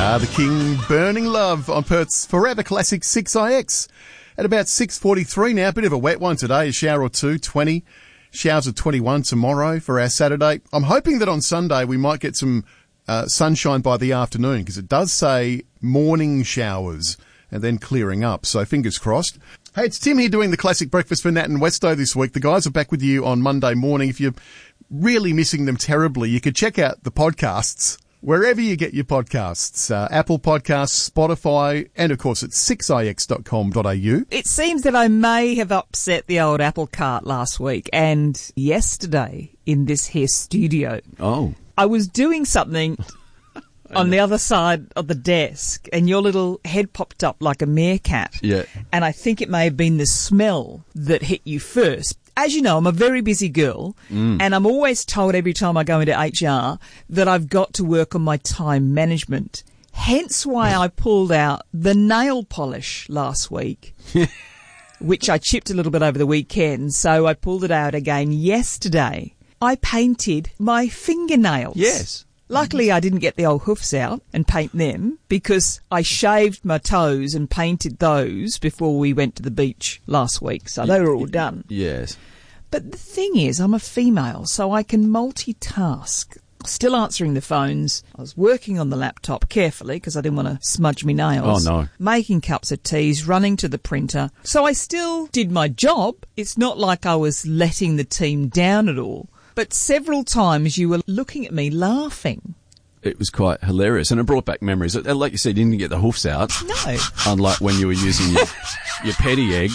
The King, Burning Love on Perth's Forever Classic 6IX. At about 6:43 now, a bit of a wet one today, a shower or two, 20. Showers of 21 tomorrow for our Saturday. I'm hoping that on Sunday we might get some sunshine by the afternoon, because it does say morning showers and then clearing up, so fingers crossed. Hey, it's Tim here doing the Classic Breakfast for Nat and Westo this week. The guys are back with you on Monday morning. If you're really missing them terribly, you could check out the podcasts wherever you get your podcasts, Apple Podcasts, Spotify, and of course at 6ix.com.au. It seems that I may have upset the old apple cart last week and yesterday in this here studio. Oh. I was doing something on the other side of the desk and your little head popped up like a meerkat. Yeah. And I think it may have been the smell that hit you first. As you know, I'm a very busy girl, and I'm always told every time I go into HR that I've got to work on my time management. Hence why I pulled out the nail polish last week, which I chipped a little bit over the weekend, so I pulled it out again yesterday. I painted my fingernails. Yes. Luckily, I didn't get the old hoofs out and paint them, because I shaved my toes and painted those before we went to the beach last week. So they were all done. Yes. But the thing is, I'm a female, so I can multitask. Still answering the phones. I was working on the laptop carefully because I didn't want to smudge my nails. Oh, no. Making cups of teas, running to the printer. So I still did my job. It's not like I was letting the team down at all. But several times you were looking at me laughing. It was quite hilarious, and it brought back memories. Like you said, you didn't get the hoofs out. No. Unlike when you were using your petty egg.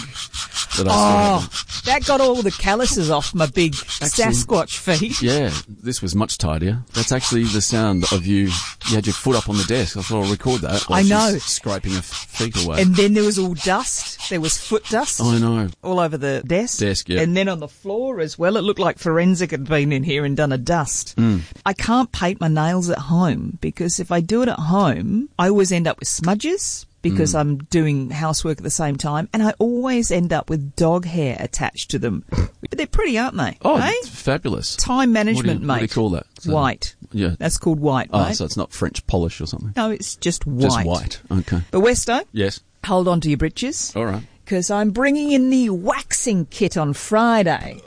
That got all the calluses off my big Sasquatch feet. Yeah, this was much tidier. That's actually the sound of you. You had your foot up on the desk. I thought I'll record that. I know. Scraping your feet away. And then there was all dust. There was foot dust. I know. All over the desk. Yeah. And then on the floor as well. It looked like Forensic had been in here and done a dust. I can't paint my nails at home, because if I do it at home, I always end up with smudges, because I'm doing housework at the same time, and I always end up with dog hair attached to them. But they're pretty, aren't they? Oh, hey? It's fabulous. Time management, mate. What do you call that? White. Yeah. That's called white, Oh, mate. so it's not French polish or something? No, it's just white. Just white. Okay. But Westo, Yes. hold on to your britches. All right. Because I'm bringing in the waxing kit on Friday.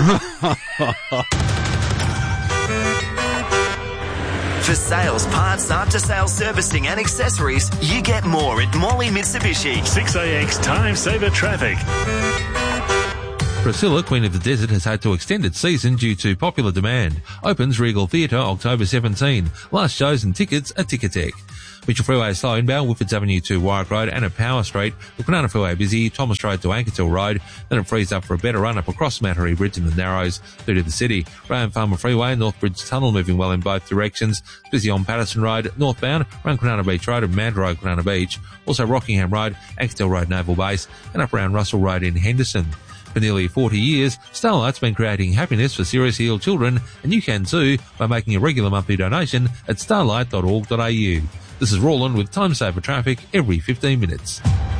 For sales, parts, after-sales servicing and accessories, you get more at Morley Mitsubishi. 6AX Time Saver Traffic. Priscilla, Queen of the Desert, has had to extend its season due to popular demand. Opens Regal Theatre October 17. Last shows and tickets at Ticketek. Mitchell Freeway is slow inbound, Whitfords Avenue to Warwick Road and at Power Street. The Kwinana Freeway busy, Thomas Road to Ankertil Road. Then it frees up for a better run up across Mattery Bridge in the Narrows through to the city. Graham Farmer Freeway, Northbridge Tunnel moving well in both directions. Busy on Patterson Road, northbound, around Kwinana Beach Road and Mad Road, Kwinana Beach. Also Rockingham Road, Ankertil Road, Naval Base, and up around Russell Road in Henderson. For nearly 40 years, Starlight's been creating happiness for seriously ill children, and you can too by making a regular monthly donation at starlight.org.au. This is Roland with Time Saver Traffic every 15 minutes.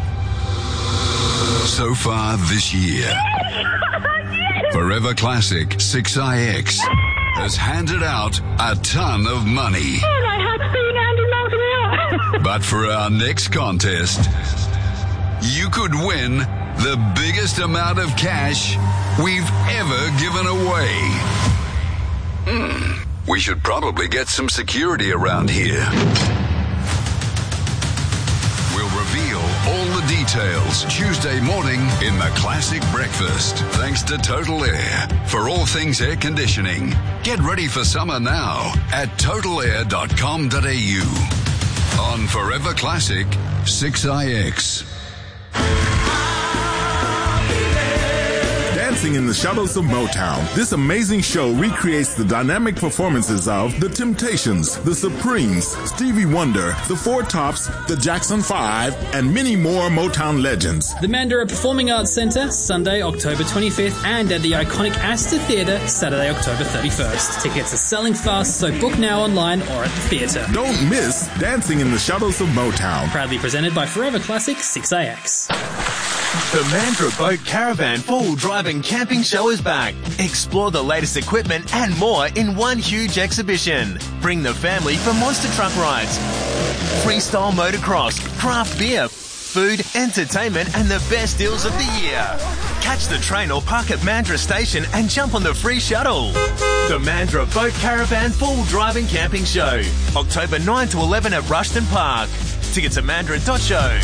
So far this year, Forever Classic 6IX has handed out a ton of money. But for our next contest, you could win the biggest amount of cash we've ever given away. We should probably get some security around here. We'll reveal all the details Tuesday morning in the Classic Breakfast. Thanks to Total Air for all things air conditioning. Get ready for summer now at totalair.com.au. On Forever Classic 6IX. Dancing in the Shadows of Motown. This amazing show recreates the dynamic performances of The Temptations, The Supremes, Stevie Wonder, The Four Tops, The Jackson 5, and many more Motown legends. The Mandurah Performing Arts Centre, Sunday, October 25th, and at the iconic Astor Theatre, Saturday, October 31st. Tickets are selling fast, so book now online or at the theatre. Don't miss Dancing in the Shadows of Motown. Proudly presented by Forever Classic 6AX. The Mandurah Boat Caravan 4-wheel drive and camping show is back. Explore the latest equipment and more in one huge exhibition. Bring the family for monster truck rides, freestyle motocross, craft beer, food, entertainment and the best deals of the year. Catch the train or park at Mandurah Station and jump on the free shuttle. The Mandurah Boat Caravan 4-wheel drive and camping show. October 9 to 11 at Rushton Park. Tickets at mandurah.show.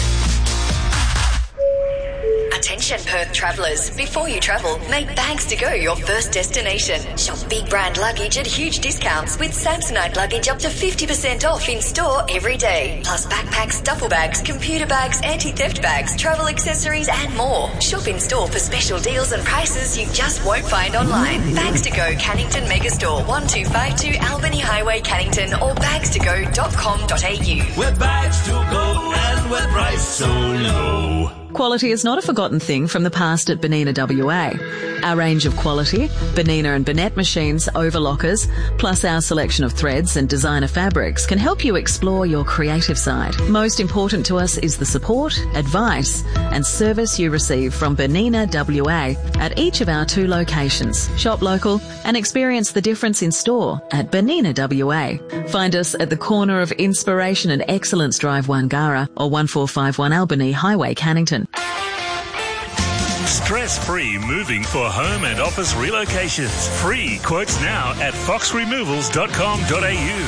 Attention Perth travellers, before you travel, make Bags to Go your first destination. Shop big brand luggage at huge discounts with Samsonite luggage up to 50% off in store every day. Plus backpacks, duffel bags, computer bags, anti-theft bags, travel accessories and more. Shop in store for special deals and prices you just won't find online. Bags to Go Cannington Megastore 1252 Albany Highway Cannington or bagstogo.com.au. We're Bags to Go and we're priced so low. Quality is not a forgotten thing from the past at Benina WA. Our range of quality, Benina and Bennett machines, overlockers, plus our selection of threads and designer fabrics can help you explore your creative side. Most important to us is the support, advice and service you receive from Benina WA at each of our 2 locations. Shop local and experience the difference in store at Benina WA. Find us at the corner of Inspiration and Excellence Drive, Wangara or 1451 Albany Highway, Cannington. Stress-free moving for home and office relocations. Free quotes now at foxremovals.com.au.